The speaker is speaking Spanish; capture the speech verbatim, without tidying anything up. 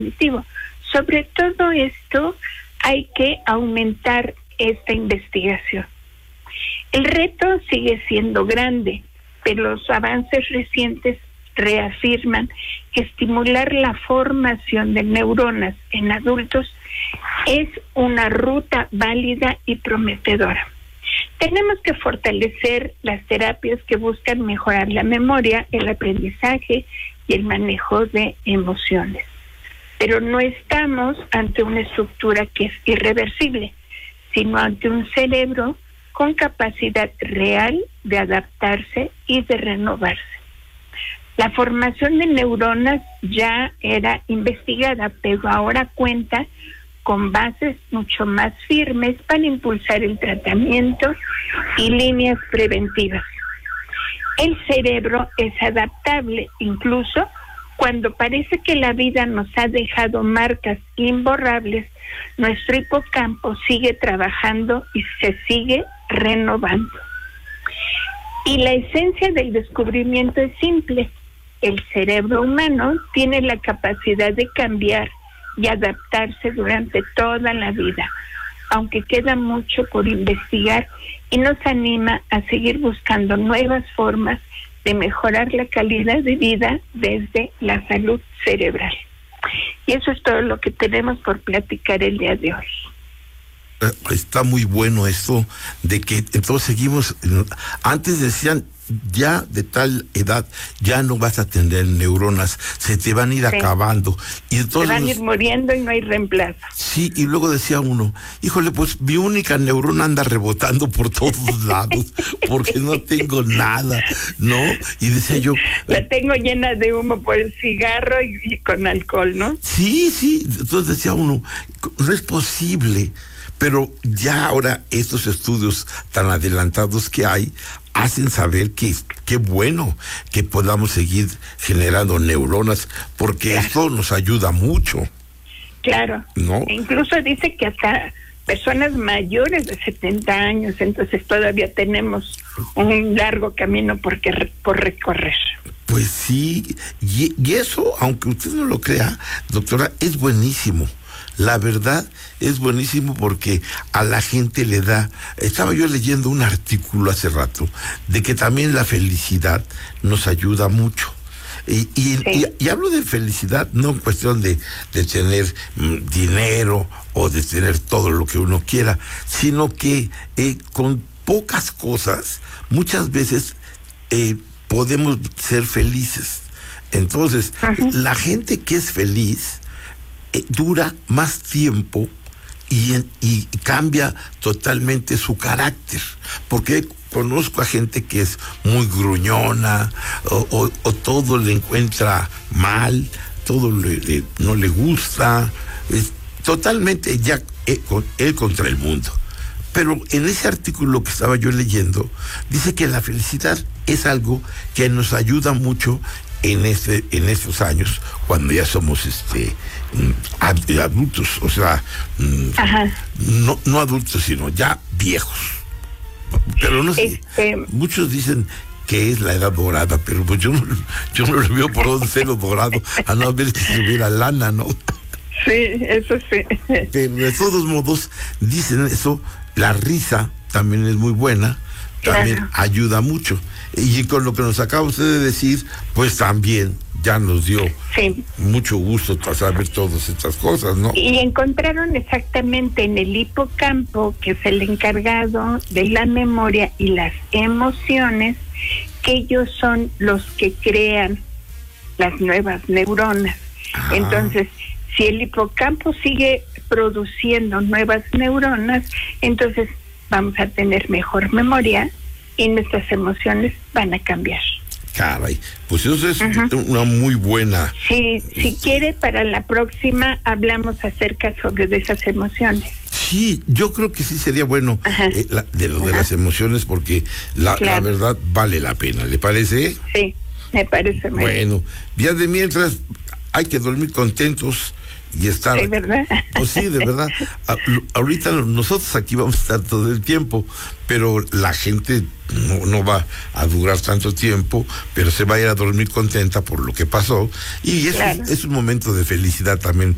cognitivo. Sobre todo esto hay que aumentar esta investigación. El reto sigue siendo grande, pero los avances recientes reafirman que estimular la formación de neuronas en adultos es una ruta válida y prometedora. Tenemos que fortalecer las terapias que buscan mejorar la memoria, el aprendizaje y el manejo de emociones. Pero no estamos ante una estructura que es irreversible, sino ante un cerebro con capacidad real de adaptarse y de renovarse. La formación de neuronas ya era investigada, pero ahora cuenta con bases mucho más firmes para impulsar el tratamiento y líneas preventivas. El cerebro es adaptable, incluso cuando parece que la vida nos ha dejado marcas imborrables, nuestro hipocampo sigue trabajando y se sigue renovando. Y la esencia del descubrimiento es simple. El cerebro humano tiene la capacidad de cambiar y adaptarse durante toda la vida, aunque queda mucho por investigar, y nos anima a seguir buscando nuevas formas de mejorar la calidad de vida desde la salud cerebral. Y eso es todo lo que tenemos por platicar el día de hoy. Está muy bueno esto de que entonces seguimos. Antes decían, ya de tal edad ya no vas a tener neuronas, se te van a ir sí. acabando y entonces se van a ir muriendo y no hay reemplazo. Sí, y luego decía uno, híjole, pues mi única neurona anda rebotando por todos lados porque no tengo nada, ¿no? Y decía yo, la tengo llena de humo por el cigarro y, y con alcohol, ¿no? Sí, sí, entonces decía uno, no es posible. Pero ya ahora estos estudios tan adelantados que hay hacen saber que qué bueno que podamos seguir generando neuronas, porque claro. esto nos ayuda mucho. Claro. ¿No? E incluso dice que hasta personas mayores de setenta años, entonces todavía tenemos un largo camino por, que, por recorrer. Pues sí, y, y eso, aunque usted no lo crea, doctora, es buenísimo. La verdad es buenísimo porque a la gente le da... Estaba yo leyendo un artículo hace rato de que también la felicidad nos ayuda mucho. Y, y, sí. y, y hablo de felicidad no en cuestión de, de tener mm, dinero o de tener todo lo que uno quiera, sino que eh, con pocas cosas muchas veces eh, podemos ser felices. Entonces, uh-huh. la gente que es feliz... Eh, dura más tiempo y, y cambia totalmente su carácter, porque conozco a gente que es muy gruñona o, o, o todo le encuentra mal, todo le, le, no le gusta, es totalmente ya eh, con, él contra el mundo. Pero en ese artículo que estaba yo leyendo, dice que la felicidad es algo que nos ayuda mucho en este en estos años, cuando ya somos este adultos, o sea, Ajá. no no adultos, sino ya viejos. Pero no sé, este... muchos dicen que es la edad dorada, pero pues yo no, yo no lo veo por dónde ser lo dorado, a no ver si tuviera lana, ¿no? Sí, eso sí. Pero de todos modos, dicen eso, la risa también es muy buena, también claro. ayuda mucho. Y con lo que nos acaba usted de decir, pues también ya nos dio sí. mucho gusto saber todas estas cosas, ¿no? Y encontraron exactamente en el hipocampo, que es el encargado de la memoria y las emociones, que ellos son los que crean las nuevas neuronas. Ah. Entonces, si el hipocampo sigue produciendo nuevas neuronas, entonces vamos a tener mejor memoria y nuestras emociones van a cambiar. Caray, pues eso es uh-huh. una muy buena... Sí, si quiere, para la próxima hablamos acerca sobre de esas emociones. Sí, yo creo que sí sería bueno eh, la, de lo de las emociones, porque la, claro. la verdad vale la pena, ¿le parece? Sí, me parece muy bueno. Ya de mientras hay que dormir contentos y estar... ¿De verdad? Pues sí, de verdad. A, ahorita nosotros aquí vamos a estar todo el tiempo, pero la gente no, no va a durar tanto tiempo, pero se va a ir a dormir contenta por lo que pasó, y eso claro. es, es un momento de felicidad también